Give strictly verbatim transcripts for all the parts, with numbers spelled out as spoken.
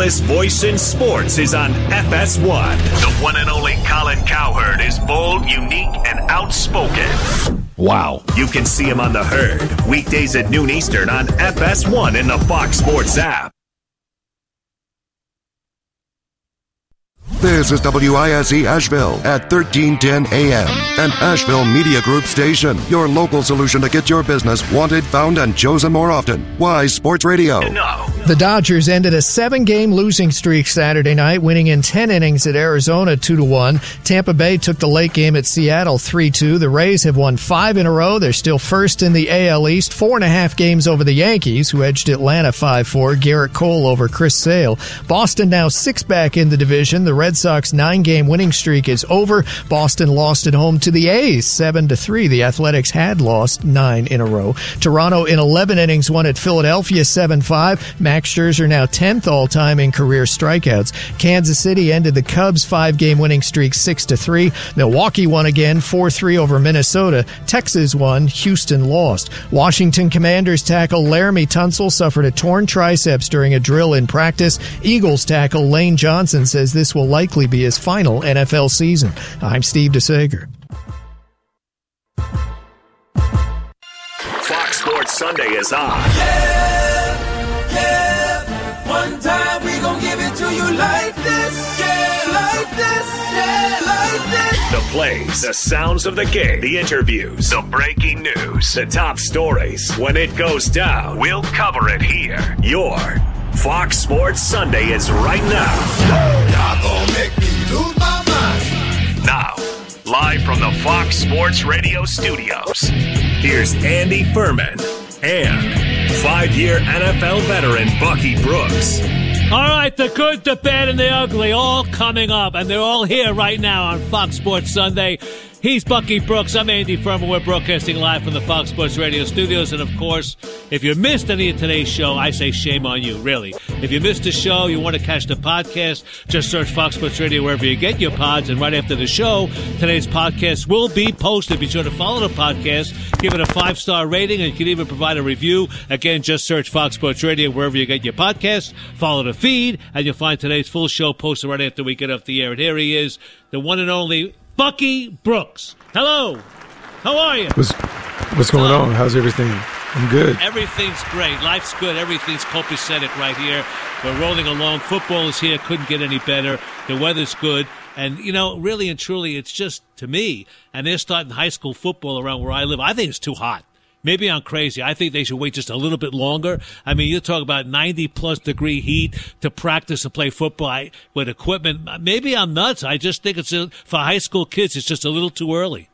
hottest voice in sports is on F S one. The one and only Colin Cowherd is bold, unique, and outspoken. Wow. You can see him on The Herd, weekdays at noon Eastern on F S one in the Fox Sports app. This is W I S E Asheville at thirteen ten A M, an Asheville Media Group station. Your local solution to get your business wanted, found, and chosen more often. Wise Sports Radio. No. The Dodgers ended a seven-game losing streak Saturday night, winning in ten innings at Arizona two to one. Tampa Bay took the late game at Seattle three two. The Rays have won five in a row. They're still first in the A L East, four and a half games over the Yankees, who edged Atlanta five four. Garrett Cole over Chris Sale. Boston now six back in the division. The Red Sox nine-game winning streak is over. Boston lost at home to the A's seven to three. The Athletics had lost nine in a row. Toronto in eleven innings won at Philadelphia seven five. Max Scherzer now tenth all-time in career strikeouts. Kansas City ended the Cubs' five-game winning streak six to three. Milwaukee won again four three over Minnesota. Texas won. Houston lost. Washington Commanders tackle Laramie Tunsil suffered a torn triceps during a drill in practice. Eagles tackle Lane Johnson says this will likely be his final N F L season. I'm Steve DeSager. Fox Sports Sunday is on. Yeah, yeah. One time we gon' give it to you like this. Yeah, like this. Yeah, like this. The plays, the sounds of the game, the interviews, the breaking news, the top stories. When it goes down, we'll cover it here. Your Fox Sports Sunday is right now. Y'all gon' make me lose my mind. Now, live from the Fox Sports Radio studios, here's Andy Furman and five-year N F L veteran Bucky Brooks. All right, the good, the bad, and the ugly all coming up, and they're all here right now on Fox Sports Sunday. He's Bucky Brooks. I'm Andy Furman. We're broadcasting live from the Fox Sports Radio studios. And, of course, if you missed any of today's show, I say shame on you, really. If you missed the show, you want to catch the podcast, just search Fox Sports Radio wherever you get your pods. And right after the show, today's podcast will be posted. Be sure to follow the podcast, give it a five-star rating, and you can even provide a review. Again, just search Fox Sports Radio wherever you get your podcast. Follow the feed, and you'll find today's full show posted right after we get off the air. And here he is, the one and only Bucky Brooks. Hello. How are you? What's, what's going on? How's everything? I'm good. Everything's great. Life's good. Everything's copacetic right here. We're rolling along. Football is here. Couldn't get any better. The weather's good. And, you know, really and truly, it's just, to me, and they're starting high school football around where I live, I think it's too hot. Maybe I'm crazy. I think they should wait just a little bit longer. I mean, you talk about ninety-plus degree heat to practice and play football I, with equipment. Maybe I'm nuts. I just think it's a, for high school kids, it's just a little too early.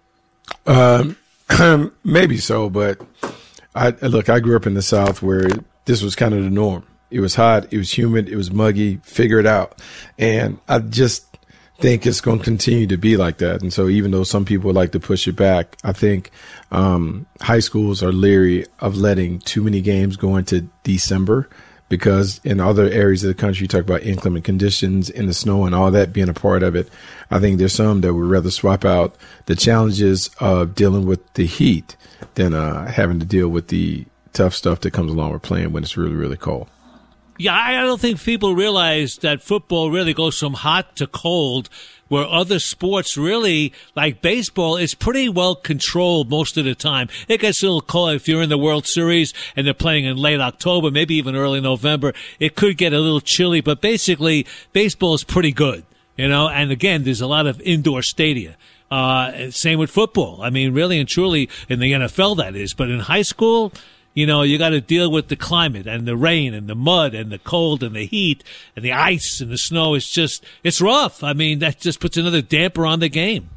Um, maybe so, but I look, I grew up in the South where this was kind of the norm. It was hot. It was humid. It was muggy. Figure it out. And I just think it's going to continue to be like that. And so even though some people like to push it back, I think um, high schools are leery of letting too many games go into December, because in other areas of the country, you talk about inclement conditions and the snow and all that being a part of it. I think there's some that would rather swap out the challenges of dealing with the heat than uh, having to deal with the tough stuff that comes along with playing when it's really, really cold. Yeah, I don't think people realize that football really goes from hot to cold, where other sports really, like baseball, is pretty well controlled most of the time. It gets a little cold if you're in the World Series and they're playing in late October, maybe even early November. It could get a little chilly, but basically baseball is pretty good, you know. And again, there's a lot of indoor stadia. Uh, same with football. I mean, really and truly in the N F L, that is. But in high school, you know, you got to deal with the climate and the rain and the mud and the cold and the heat and the ice and the snow. It's just, it's rough. I mean, that just puts another damper on the game.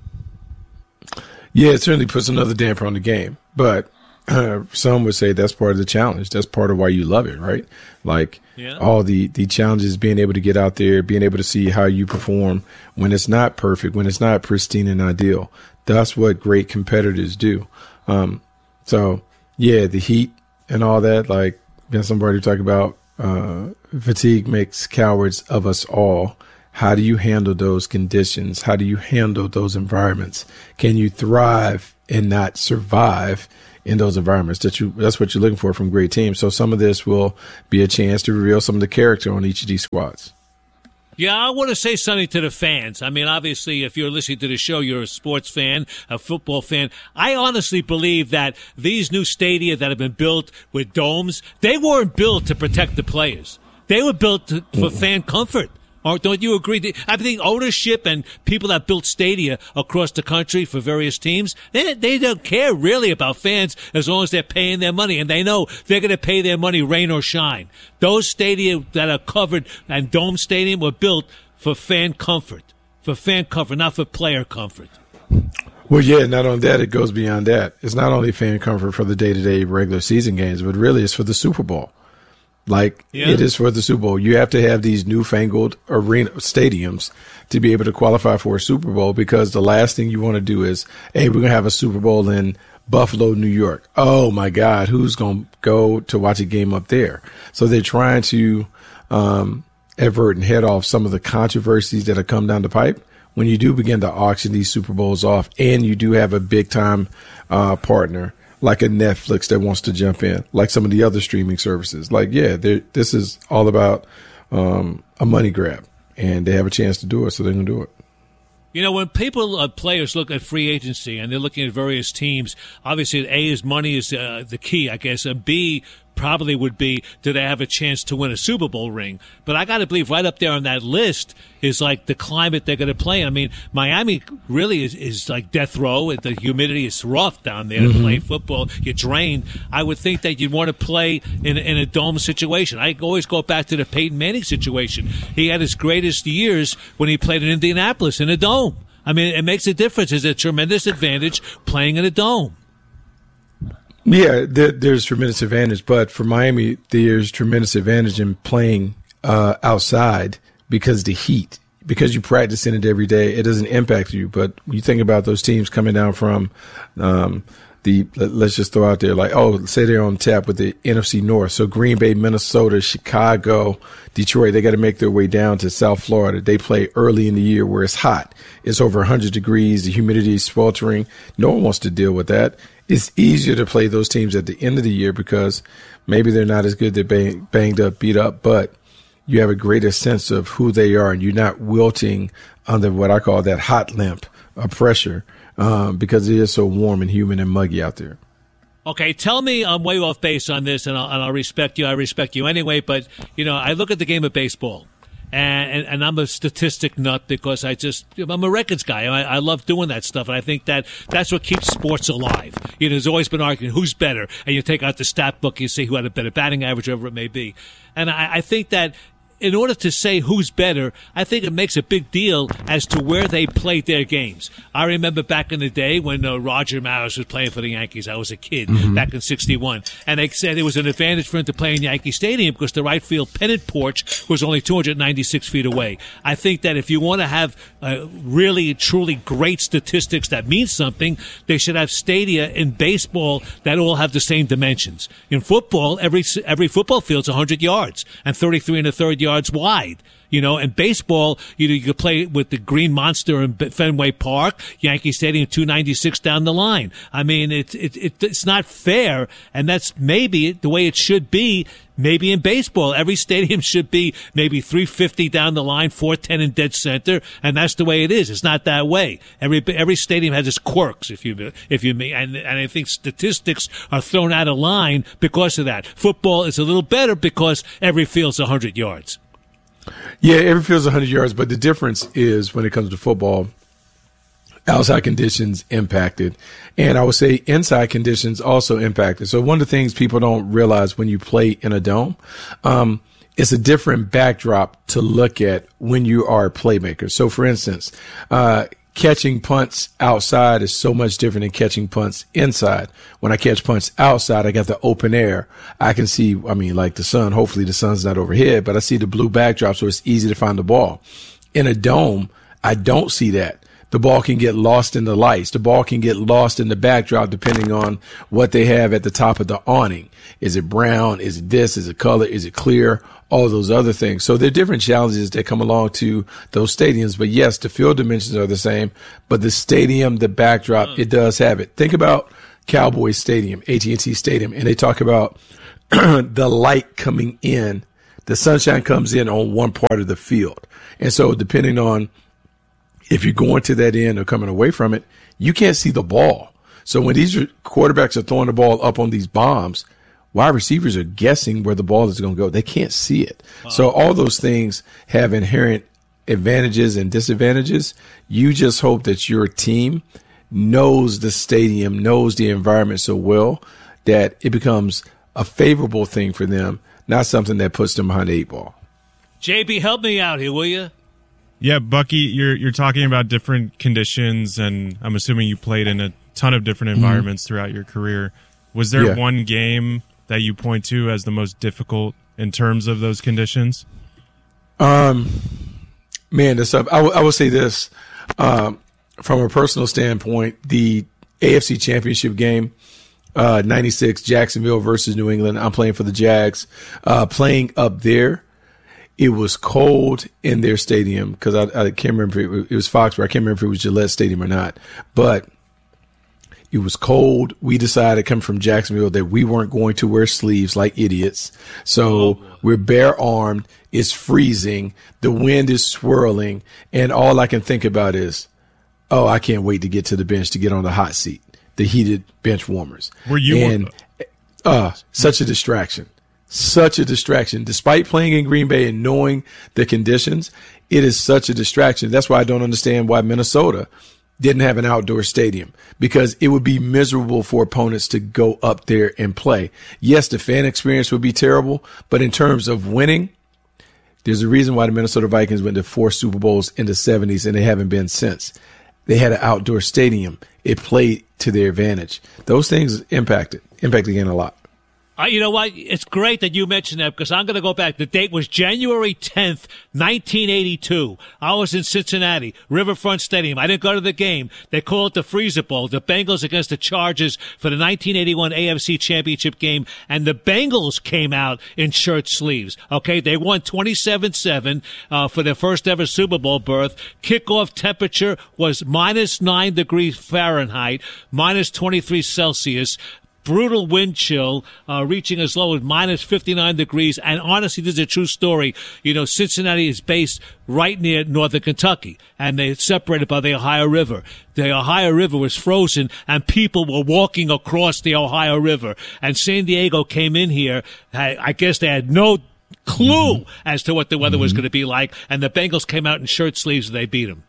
Yeah, it certainly puts another damper on the game. But uh, some would say that's part of the challenge. That's part of why you love it, right? Like yeah. all the, the challenges, being able to get out there, being able to see how you perform when it's not perfect, when it's not pristine and ideal. That's what great competitors do. Um, so, yeah, the heat and all that, like been somebody talk about uh, fatigue makes cowards of us all. How do you handle those conditions? How do you handle those environments? Can you thrive and not survive in those environments. That you, that's what you're looking for from great teams. So some of this will be a chance to reveal some of the character on each of these squads. Yeah, I want to say something to the fans. I mean, obviously, if you're listening to the show, you're a sports fan, a football fan. I honestly believe that these new stadia that have been built with domes, they weren't built to protect the players. They were built to, for fan comfort. Or don't you agree? I think ownership and people that built stadia across the country for various teams, they, they don't care really about fans as long as they're paying their money. And they know they're going to pay their money rain or shine. Those stadia that are covered and dome stadium were built for fan comfort, for fan comfort, not for player comfort. Well, yeah, not only that, it goes beyond that. It's not only fan comfort for the day-to-day regular season games, but really it's for the Super Bowl. Like yeah. It is for the Super Bowl. You have to have these newfangled arena stadiums to be able to qualify for a Super Bowl, because the last thing you want to do is, hey, we're going to have a Super Bowl in Buffalo, New York. Oh, my God, who's going to go to watch a game up there? So they're trying to um, avert and head off some of the controversies that have come down the pipe when you do begin to auction these Super Bowls off, and you do have a big-time uh, partner like a Netflix that wants to jump in, like some of the other streaming services. Like, yeah, this is all about um, a money grab, and they have a chance to do it, so they're going to do it. You know, when people, uh, players look at free agency and they're looking at various teams, obviously, A, is money is uh, the key, I guess, and B, probably would be, do they have a chance to win a Super Bowl ring? But I got to believe right up there on that list is like the climate they're going to play in. I mean, Miami really is, is like death row. The humidity is rough down there mm-hmm. to play football. You're drained. I would think that you'd want to play in, in a dome situation. I always go back to the Peyton Manning situation. He had his greatest years when he played in Indianapolis in a dome. I mean, it makes a difference. It's a tremendous advantage playing in a dome. Yeah, there, there's tremendous advantage, but for Miami, there's tremendous advantage in playing uh, outside because the heat, because you practice in it every day, it doesn't impact you. But when you think about those teams coming down from um, the, let's just throw out there, like, oh, say they're on tap with the N F C North. So Green Bay, Minnesota, Chicago, Detroit, they got to make their way down to South Florida. They play early in the year where it's hot. It's over one hundred degrees. The humidity is sweltering. No one wants to deal with that. It's easier to play those teams at the end of the year because maybe they're not as good. They're bang, banged up, beat up, but you have a greater sense of who they are, and you're not wilting under what I call that hot lamp of pressure um, because it is so warm and humid and muggy out there. Okay, tell me I'm way off base on this, and I'll, and I'll respect you. I respect you anyway, but, you know, I look at the game of baseball. And, and, and I'm a statistic nut because I just, I'm a records guy. I, I love doing that stuff. And I think that that's what keeps sports alive. You know, there's always been arguing who's better. And you take out the stat book, you see who had a better batting average, whatever it may be. And I, I think that in order to say who's better, I think it makes a big deal as to where they played their games. I remember back in the day when uh, Roger Maris was playing for the Yankees. I was a kid mm-hmm. back in sixty-one. And they said it was an advantage for him to play in Yankee Stadium because the right field pennant porch was only two hundred ninety-six feet away. I think that if you want to have uh, really, truly great statistics that mean something, they should have stadia in baseball that all have the same dimensions. In football, every every football field's one hundred yards and thirty-three and a third yards yards wide. You know, and baseball, you know, you could play with the Green Monster in Fenway Park, Yankee Stadium, two ninety-six down the line. I mean, it's it, it, it's not fair, and that's maybe the way it should be. Maybe in baseball, every stadium should be maybe three fifty down the line, four ten in dead center, and that's the way it is. It's not that way. Every every stadium has its quirks, if you if you mean, and and I think statistics are thrown out of line because of that. Football is a little better because every field's one hundred yards. Yeah, every field's one hundred yards, but the difference is when it comes to football, outside conditions impacted, and I would say inside conditions also impacted. So one of the things people don't realize when you play in a dome, um, it's a different backdrop to look at when you are a playmaker. So for instance, uh, catching punts outside is so much different than catching punts inside. When I catch punts outside, I got the open air. I can see, I mean, like the sun, hopefully the sun's not overhead, but I see the blue backdrop, so it's easy to find the ball. In a dome, I don't see that. The ball can get lost in the lights. The ball can get lost in the backdrop depending on what they have at the top of the awning. Is it brown? Is it this? Is it color? Is it clear? All those other things. So there are different challenges that come along to those stadiums. But yes, the field dimensions are the same, but the stadium, the backdrop, it does have it. Think about Cowboys Stadium, A T and T Stadium, and they talk about the light coming in. The sunshine comes in on one part of the field. And so depending on if you're going to that end or coming away from it, you can't see the ball. So when these quarterbacks are throwing the ball up on these bombs, wide receivers are guessing where the ball is going to go. They can't see it. Wow. So all those things have inherent advantages and disadvantages. You just hope that your team knows the stadium, knows the environment so well that it becomes a favorable thing for them, not something that puts them behind the eight ball. J B, help me out here, will you? Yeah, Bucky, you're you're talking about different conditions, and I'm assuming you played in a ton of different environments mm-hmm. throughout your career. Was there yeah. one game that you point to as the most difficult in terms of those conditions? Um, man, this up. I, w- I will say this um, from a personal standpoint: the A F C Championship game, uh, ninety-six, Jacksonville versus New England. I'm playing for the Jags. Uh, playing up there, it was cold in their stadium because I, I can't remember if it, it was Foxborough. I can't remember if it was Gillette Stadium or not, but it was cold. We decided, coming from Jacksonville, that we weren't going to wear sleeves like idiots. So oh, we're bare armed. It's freezing. The wind is swirling. And all I can think about is, oh, I can't wait to get to the bench to get on the hot seat, the heated bench warmers. Were you and uh, such a distraction, such a distraction. Despite playing in Green Bay and knowing the conditions, it is such a distraction. That's why I don't understand why Minnesota didn't have an outdoor stadium, because it would be miserable for opponents to go up there and play. Yes, the fan experience would be terrible, but in terms of winning, there's a reason why the Minnesota Vikings went to four Super Bowls in the seventies and they haven't been since. They had an outdoor stadium. It played to their advantage. Those things impacted, impacted again a lot. Uh, you know what? It's great that you mentioned that, because I'm going to go back. The date was January tenth, nineteen eighty-two. I was in Cincinnati, Riverfront Stadium. I didn't go to the game. They call it the Freezer Bowl. The Bengals against the Chargers for the nineteen eighty-one A F C Championship game. And the Bengals came out in shirt sleeves. Okay, they won twenty-seven seven uh, for their first ever Super Bowl berth. Kickoff temperature was minus nine degrees Fahrenheit, minus twenty-three Celsius. Brutal wind chill, uh, reaching as low as minus fifty-nine degrees. And honestly, this is a true story. You know, Cincinnati is based right near northern Kentucky, and they're separated by the Ohio River. The Ohio River was frozen, and people were walking across the Ohio River. And San Diego came in here. I, I guess they had no clue mm-hmm. as to what the weather mm-hmm. was going to be like. And the Bengals came out in shirt sleeves, and they beat them.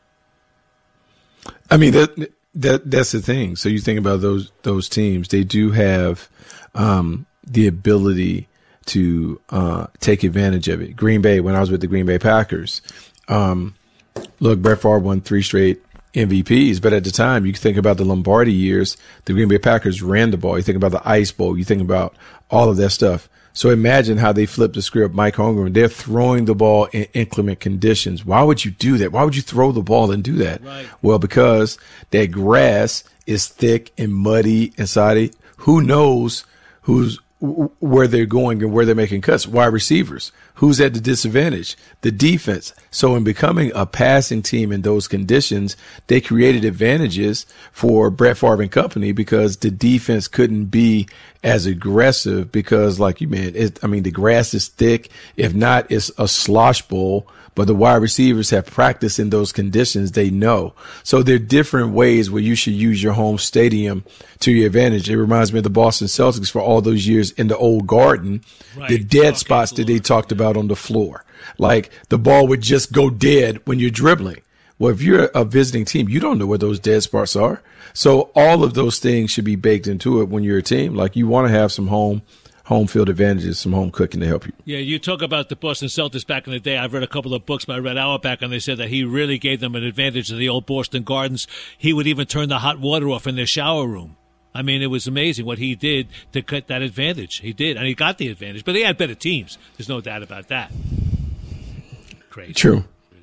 I mean, that. That that's the thing. So you think about those those teams; they do have um, the ability to uh, take advantage of it. Green Bay, when I was with the Green Bay Packers, um, look, Brett Favre won three straight M V Ps, but at the time, you think about the Lombardi years, the Green Bay Packers ran the ball. You think about the Ice Bowl. You think about all of that stuff. So imagine how they flipped the script. Mike Holmgren, they're throwing the ball in inclement conditions. Why would you do that? Why would you throw the ball and do that? Right. Well, because that grass is thick and muddy and soddy. Who knows who's where they're going and where they're making cuts? Wide receivers. Who's at the disadvantage? The defense. So in becoming a passing team in those conditions, they created advantages for Brett Favre and company, because the defense couldn't be as aggressive because, like you meant, it, I mean, the grass is thick. If not, it's a slosh bowl. But the wide receivers have practiced in those conditions. They know. So there are different ways where you should use your home stadium to your advantage. It reminds me of the Boston Celtics for all those years in the old Garden, right. The dead okay, spots that they talked yeah. about on the floor. Like the ball would just go dead when you're dribbling. Well, if you're a visiting team, you don't know where those dead spots are. So all of those things should be baked into it when you're a team. Like you want to have some home home field advantages, some home cooking to help you. Yeah, you talk about the Boston Celtics back in the day. I've read a couple of books by Red Auerbach, and they said that he really gave them an advantage in the old Boston Gardens. He would even turn the hot water off in their shower room. I mean, it was amazing what he did to cut that advantage. He did, and he got the advantage. But they had better teams. There's no doubt about that. Crazy. True.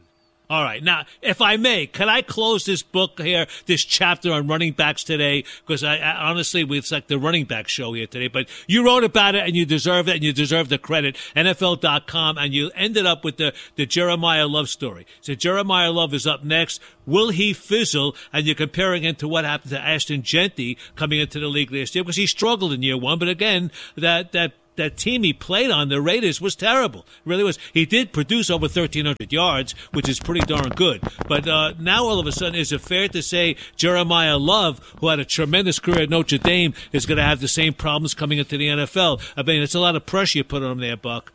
All right. Now, if I may, can I close this book here, this chapter on running backs today? Because I, I honestly, it's like the running back show here today. But you wrote about it, and you deserve it, and you deserve the credit. N F L dot com, and you ended up with the, the Jeremiah Love story. So Jeremiah Love is up next. Will he fizzle? And you're comparing it to what happened to Ashton Jeanty coming into the league last year, because he struggled in year one. But again, that that. That team he played on, the Raiders, was terrible. It really was. He did produce over thirteen hundred yards, which is pretty darn good. But uh, now all of a sudden, is it fair to say Jeremiah Love, who had a tremendous career at Notre Dame, is going to have the same problems coming into the N F L? I mean, it's a lot of pressure you put on him there, Buck.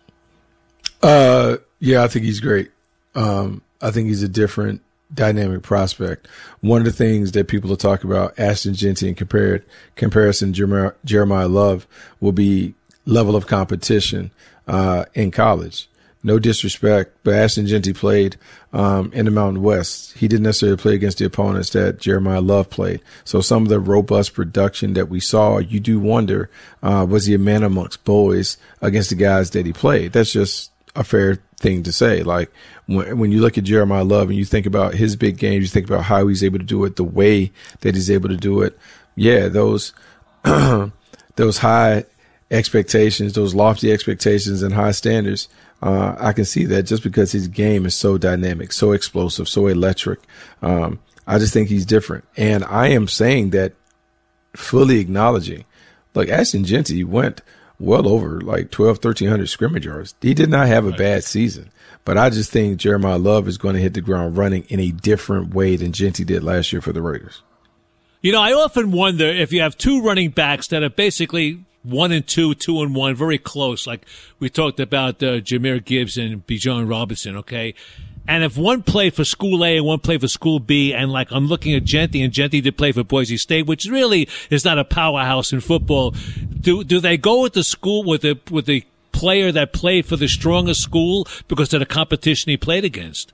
Uh, yeah, I think he's great. Um, I think he's a different dynamic prospect. One of the things that people will talk about Ashton Jeanty in compared, comparison to Jeremiah, Jeremiah Love will be level of competition uh, in college. No disrespect, but Ashton Jeanty played um, in the Mountain West. He didn't necessarily play against the opponents that Jeremiah Love played. So some of the robust production that we saw, you do wonder, uh, was he a man amongst boys against the guys that he played? That's just a fair thing to say. Like when, when you look at Jeremiah Love and you think about his big games, you think about how he's able to do it, the way that he's able to do it. Yeah, those those high expectations, those lofty expectations and high standards, uh, I can see that just because his game is so dynamic, so explosive, so electric. Um, I just think he's different. And I am saying that fully acknowledging, look, Ashton Jeanty went well over like twelve, thirteen hundred scrimmage yards. He did not have a bad season, but I just think Jeremiah Love is going to hit the ground running in a different way than Jeanty did last year for the Raiders. You know, I often wonder if you have two running backs that are basically one and two, two and one, very close. Like we talked about uh, Jahmyr Gibbs and Bijan Robinson, okay? And if one played for School A and one played for School B, and like I'm looking at Jeanty, and Jeanty did play for Boise State, which really is not a powerhouse in football, do do they go with the school, with the with the player that played for the stronger school because of the competition he played against?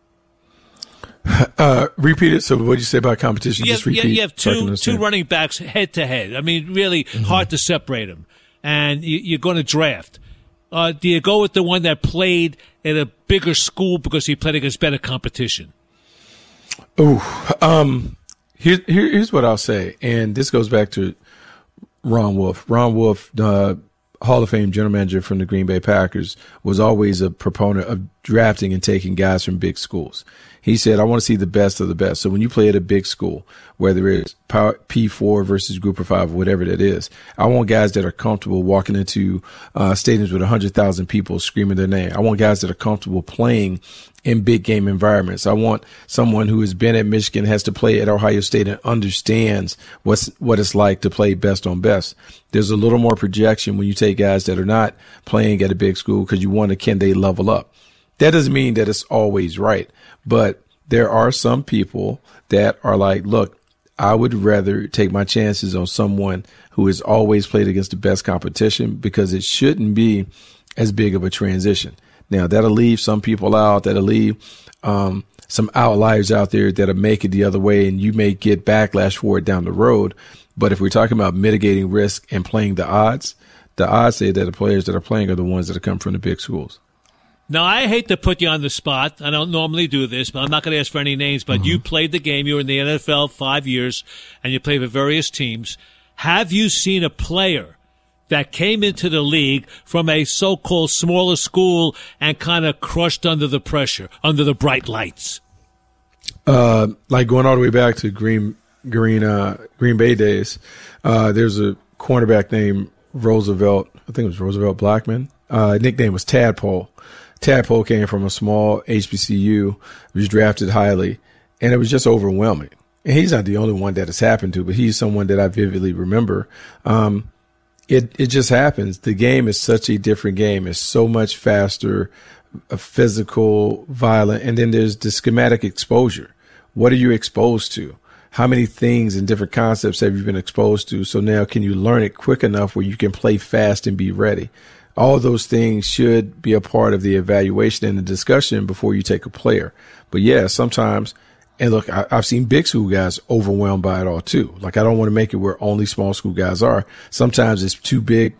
Uh, repeat it. So what did you say about competition? You Just have, repeat. you have two two running backs head to head. I mean, really mm-hmm. hard to separate them. And you, you're going to draft. Uh, do you go with the one that played at a bigger school because he played against better competition? Oh, um, here, here, here's what I'll say. And this goes back to Ron Wolf. Ron Wolf, uh, Hall of Fame general manager from the Green Bay Packers, was always a proponent of drafting and taking guys from big schools. He said, I want to see the best of the best. So when you play at a big school, whether it's P four versus Group of Five, whatever that is, I want guys that are comfortable walking into uh, stadiums with one hundred thousand people screaming their name. I want guys that are comfortable playing in big game environments. I want someone who has been at Michigan, has to play at Ohio State, and understands what's what it's like to play best on best. There's a little more projection when you take guys that are not playing at a big school because you wonder, can they level up? That doesn't mean that it's always right, but there are some people that are like, look, I would rather take my chances on someone who has always played against the best competition because it shouldn't be as big of a transition. Now, that'll leave some people out, that'll leave um, some outliers out there that'll make it the other way, and you may get backlash for it down the road. But if we're talking about mitigating risk and playing the odds, the odds say that the players that are playing are the ones that have come from the big schools. Now, I hate to put you on the spot. I don't normally do this, but I'm not going to ask for any names. But mm-hmm. you played the game. You were in the N F L five years, and you played for various teams. Have you seen a player that came into the league from a so-called smaller school and kind of crushed under the pressure, under the bright lights? Uh, like going all the way back to Green Green uh, Green Bay days, uh, there's a cornerback named Roosevelt. I think it was Roosevelt Blackman. Uh, nickname was Tadpole. Tadpole came from a small H B C U, was drafted highly, and it was just overwhelming. And he's not the only one that has happened to, but he's someone that I vividly remember. Um, it it just happens. The game is such a different game. It's so much faster, a physical, violent, and then there's the schematic exposure. What are you exposed to? How many things and different concepts have you been exposed to? So now can you learn it quick enough where you can play fast and be ready? All of those things should be a part of the evaluation and the discussion before you take a player. But yeah, sometimes, and look, I, I've seen big school guys overwhelmed by it all too. Like I don't want to make it where only small school guys are. Sometimes it's too big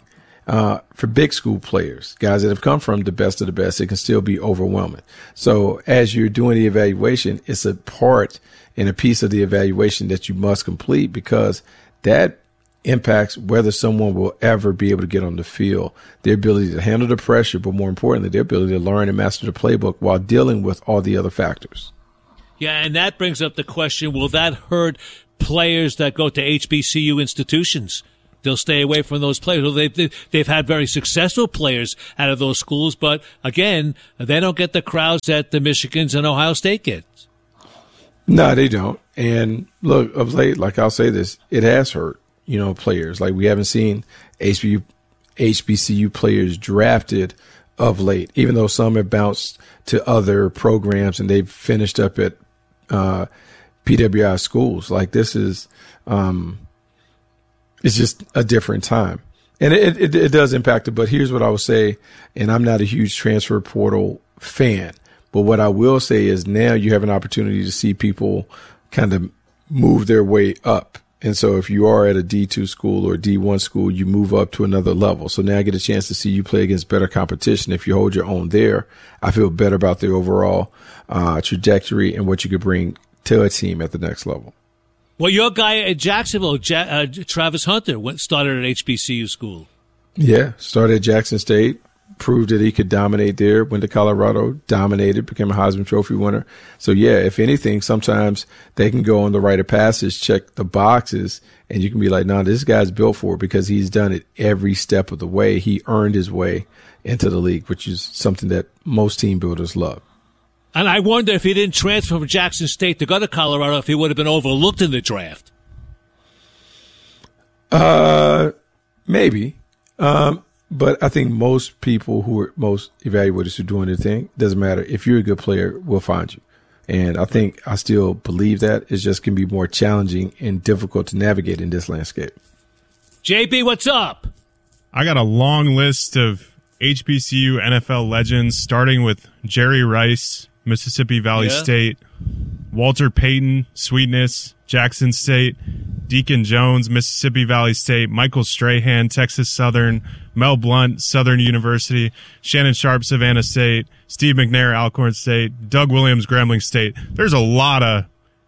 uh, for big school players, guys that have come from the best of the best, it can still be overwhelming. So as you're doing the evaluation, it's a part and a piece of the evaluation that you must complete, because that impacts whether someone will ever be able to get on the field, their ability to handle the pressure, but more importantly, their ability to learn and master the playbook while dealing with all the other factors. Yeah, and that brings up the question, will that hurt players that go to H B C U institutions? They'll stay away from those players. Well, they've, they've had very successful players out of those schools, but again, they don't get the crowds that the Michigans and Ohio State get. No, they don't. And look, of late, like I'll say this, it has hurt, you know, players. Like we haven't seen H B C U players drafted of late, even though some have bounced to other programs and they've finished up at uh, P W I schools. Like this is, um, it's just a different time. And it, it, it does impact it. But here's what I will say, and I'm not a huge transfer portal fan, but what I will say is now you have an opportunity to see people kind of move their way up. And so if you are at a D two school or D one school, you move up to another level. So now I get a chance to see you play against better competition. If you hold your own there, I feel better about the overall uh, trajectory and what you could bring to a team at the next level. Well, your guy at Jacksonville, ja- uh, Travis Hunter, went started at H B C U school. Yeah, started at Jackson State, proved that he could dominate there, went to Colorado, dominated, became a Heisman Trophy winner. So, yeah, if anything, sometimes they can go on the rite of passage, check the boxes, and you can be like, no, nah, this guy's built for it because he's done it every step of the way. He earned his way into the league, which is something that most team builders love. And I wonder if he didn't transfer from Jackson State to go to Colorado, if he would have been overlooked in the draft. Uh, maybe. Um, but I think most people who are most evaluators who are doing their thing, doesn't matter. If you're a good player, we'll find you. And I think I still believe that. It just can be more challenging and difficult to navigate in this landscape. J B, what's up? I got a long list of H B C U N F L legends, starting with Jerry Rice, Mississippi Valley yeah. State, Walter Payton, Sweetness, Jackson State, Deacon Jones, Mississippi Valley State, Michael Strahan, Texas Southern, Mel Blount, Southern University, Shannon Sharp, Savannah State, Steve McNair, Alcorn State, Doug Williams, Grambling State. There's a lot of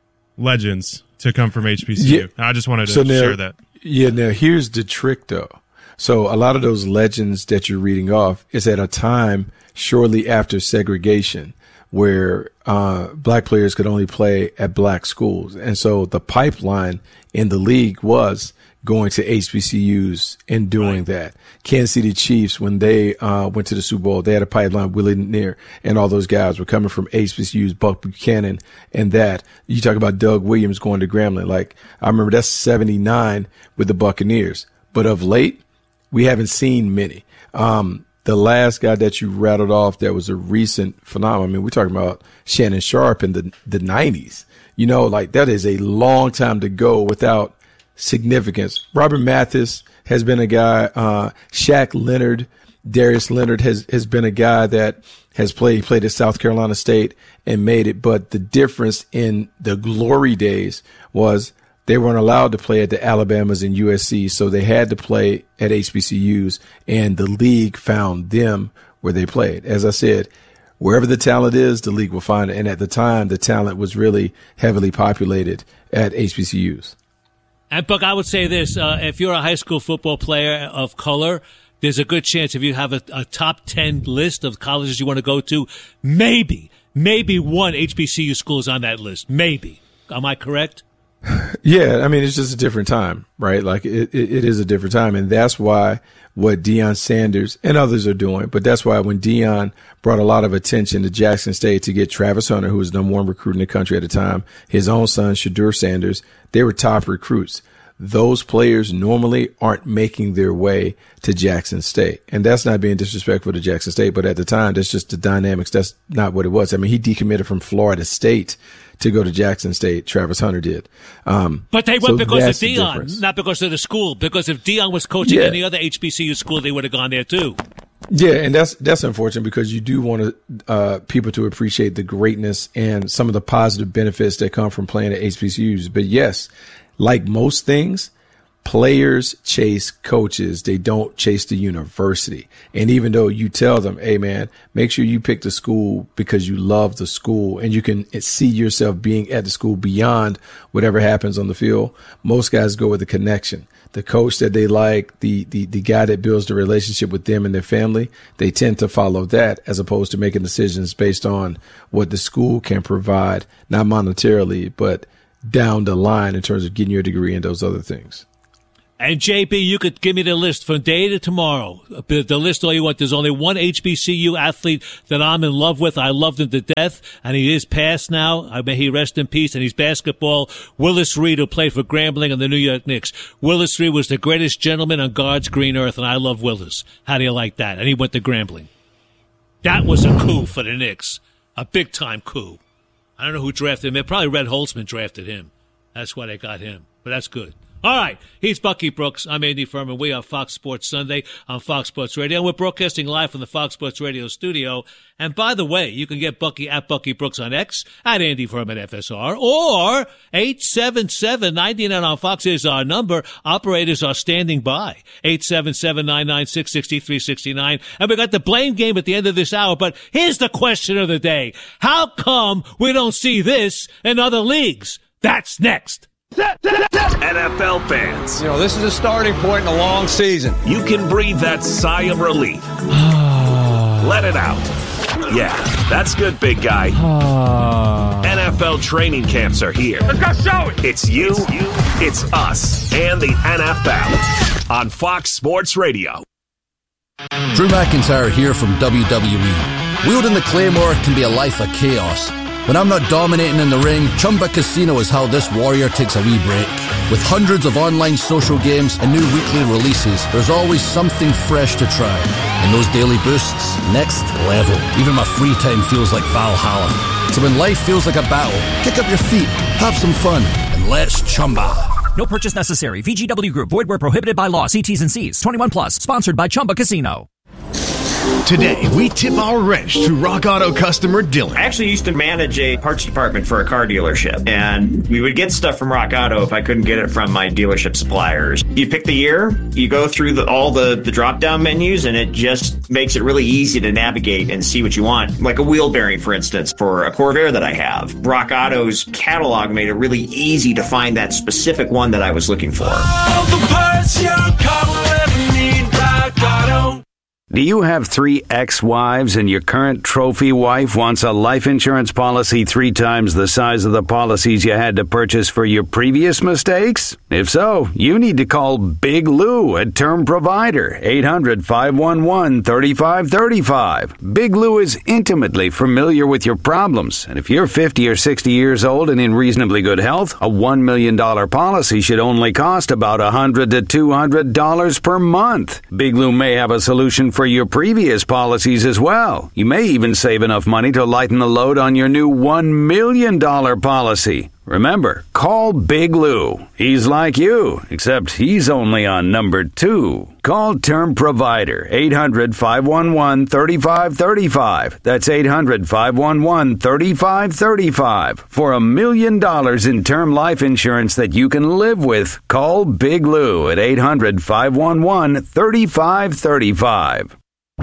legends to come from H B C U. Yeah. I just wanted to so now, share that. Yeah, now here's the trick, though. So a lot of those legends that you're reading off is at a time shortly after segregation, where uh, black players could only play at black schools. And so the pipeline in the league was going to H B C Us and doing right. that. Kansas City Chiefs, when they uh, went to the Super Bowl, they had a pipeline. Willie Neer and all those guys were coming from H B C Us, Buck Buchanan and that. You talk about Doug Williams going to Grambling. Like, I remember that's seventy-nine with the Buccaneers. But of late, we haven't seen many. Um, The last guy that you rattled off that was a recent phenomenon, I mean, we're talking about Shannon Sharp in the, the nineties. You know, like that is a long time to go without significance. Robert Mathis has been a guy. Uh, Shaq Leonard, Darius Leonard has, has been a guy that has played, played at South Carolina State and made it. But the difference in the glory days was they weren't allowed to play at the Alabamas and U S C, so they had to play at H B C Us, and the league found them where they played. As I said, wherever the talent is, the league will find it. And at the time, the talent was really heavily populated at H B C Us. And, Buck, I would say this. Uh, if you're a high school football player of color, there's a good chance if you have a, a top ten list of colleges you want to go to, maybe, maybe one H B C U school is on that list. Maybe. Am I correct? Yeah, I mean, it's just a different time, right? Like it, it, it is a different time. And that's why what Deion Sanders and others are doing, but that's why when Deion brought a lot of attention to Jackson State to get Travis Hunter, who was the number one recruit in the country at the time, his own son, Shadur Sanders, they were top recruits. Those players normally aren't making their way to Jackson State. And that's not being disrespectful to Jackson State, but at the time, that's just the dynamics. That's not what it was. I mean, he decommitted from Florida State to go to Jackson State. Travis Hunter did. Um, but they went so because of Deion, not because of the school. Because if Deion was coaching yeah. any other H B C U school, they would have gone there too. Yeah, and that's that's unfortunate because you do want to, uh, people to appreciate the greatness and some of the positive benefits that come from playing at H B C Us. But yes, like most things, Players chase coaches. They don't chase the university. And even though you tell them, hey, man, make sure you pick the school because you love the school and you can see yourself being at the school beyond whatever happens on the field, most guys go with the connection. The coach that they like, the, the, the guy that builds the relationship with them and their family, they tend to follow that as opposed to making decisions based on what the school can provide, not monetarily, but down the line in terms of getting your degree and those other things. And J B, you could give me the list from day to tomorrow. The list all you want. There's only one H B C U athlete that I'm in love with. I loved him to death, and he is passed now. I may he rest in peace. And he's basketball. Willis Reed, who played for Grambling and the New York Knicks. Willis Reed was the greatest gentleman on God's green earth, and I love Willis. How do you like that? And he went to Grambling. That was a coup for the Knicks, a big-time coup. I don't know who drafted him. Probably Red Holtzman drafted him. That's why they got him. But that's good. All right, he's Bucky Brooks. I'm Andy Furman. We are Fox Sports Sunday on Fox Sports Radio. And we're broadcasting live from the Fox Sports Radio studio. And by the way, you can get Bucky at Bucky Brooks on X, at Andy Furman F S R, or eight seven seven, nine nine on Fox is our number. Operators are standing by. eight seven seven, nine nine six, six three six nine. And we got the blame game at the end of this hour. But here's the question of the day. How come we don't see this in other leagues? That's next. N F L fans, you know, this is a starting point in a long season. You can breathe that sigh of relief. Let it out. Yeah, that's good, big guy. N F L training camps are here. Let's go show it. It's you, it's you, it's us, and the N F L on Fox Sports Radio. Drew McIntyre here from W W E. Wielding the Claymore can be a life of chaos. When I'm not dominating in the ring, Chumba Casino is how this warrior takes a wee break. With hundreds of online social games and new weekly releases, there's always something fresh to try. And those daily boosts, next level. Even my free time feels like Valhalla. So when life feels like a battle, kick up your feet, have some fun, and let's Chumba. No purchase necessary. V G W Group. Void where prohibited by law. See T's and C's. twenty-one plus. Sponsored by Chumba Casino. Today, we tip our wrench to Rock Auto customer Dylan. I actually used to manage a parts department for a car dealership, and we would get stuff from Rock Auto if I couldn't get it from my dealership suppliers. You pick the year, you go through the, all the, the drop-down menus, and it just makes it really easy to navigate and see what you want. Like a wheel bearing, for instance, for a Corvair that I have. Rock Auto's catalog made it really easy to find that specific one that I was looking for. All the parts your car will ever need, Rock Auto. Do you have three ex-wives and your current trophy wife wants a life insurance policy three times the size of the policies you had to purchase for your previous mistakes? If so, you need to call Big Lou at Term Provider, eight hundred, five one one, three five three five. Big Lou is intimately familiar with your problems, and if you're fifty or sixty years old and in reasonably good health, a one million dollars policy should only cost about one hundred to two hundred dollars per month. Big Lou may have a solution for your previous policies as well. You may even save enough money to lighten the load on your new one million dollars policy. Remember, call Big Lou. He's like you, except he's only on number two. Call Term Provider, eight hundred, five one one, three five three five. That's eight hundred, five one one, three five three five. For a million dollars in term life insurance that you can live with, call Big Lou at eight hundred, five one one, three five three five.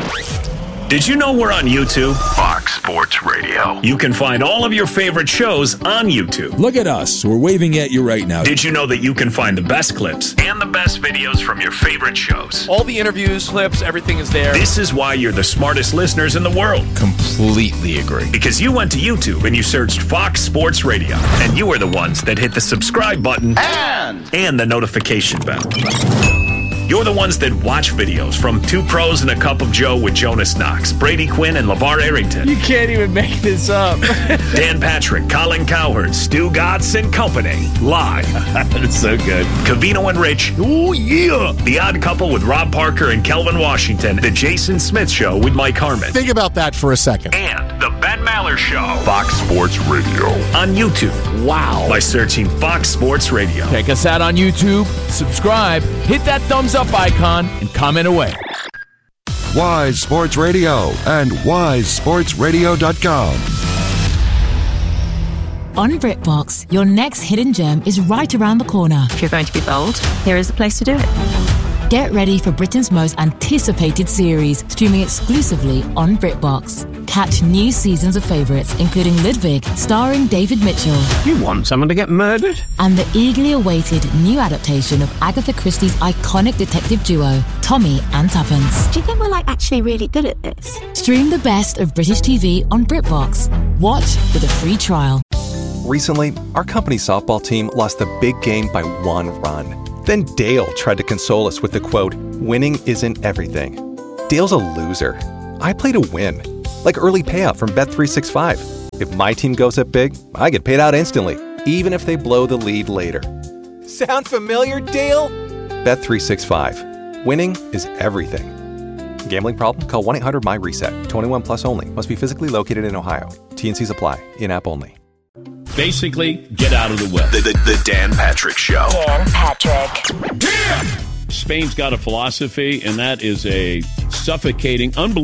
Did you know we're on YouTube? Fox Sports Radio. You can find all of your favorite shows on YouTube. Look at us. We're waving at you right now. Did you know that you can find the best clips and the best videos from your favorite shows? All the interviews, clips, everything is there. This is why you're the smartest listeners in the world. Completely agree. Because you went to YouTube and you searched Fox Sports Radio. And you are the ones that hit the subscribe button and, and the notification bell. You're the ones that watch videos from Two Pros and a Cup of Joe with Jonas Knox, Brady Quinn, and LeVar Arrington. You can't even make this up. Dan Patrick, Colin Cowherd, Stu Gatz, and company. Live. That's so good. Covino and Rich. Oh, yeah. The Odd Couple with Rob Parker and Kelvin Washington. The Jason Smith Show with Mike Harmon. Think about that for a second. And The Ben Maller Show. Fox Sports Radio. On YouTube. Wow. By searching Fox Sports Radio. Check us out on YouTube. Subscribe. Hit that thumbs up icon and comment away. Wise Sports Radio and wise sports radio dot com. On BritBox, your next hidden gem is right around the corner. If you're going to be bold, here is the place to do it. Get ready for Britain's most anticipated series, streaming exclusively on BritBox. Catch new seasons of favourites, including Ludwig, starring David Mitchell. You want someone to get murdered? And the eagerly awaited new adaptation of Agatha Christie's iconic detective duo, Tommy and Tuppence. Do you think we're like actually really good at this? Stream the best of British T V on BritBox. Watch with a free trial. Recently, our company's softball team lost the big game by one run. Then Dale tried to console us with the quote, "Winning isn't everything." Dale's a loser. I play to win. Like early payout from Bet three sixty-five. If my team goes up big, I get paid out instantly, even if they blow the lead later. Sound familiar, Dale? Bet three sixty-five. Winning is everything. Gambling problem? Call one eight hundred M Y reset. twenty-one plus only. Must be physically located in Ohio. T N Cs apply. In-app only. Basically, get out of the way. The, the, the Dan Patrick Show. Dan Patrick. Yeah! Spain's got a philosophy, and that is a suffocating, unbelievable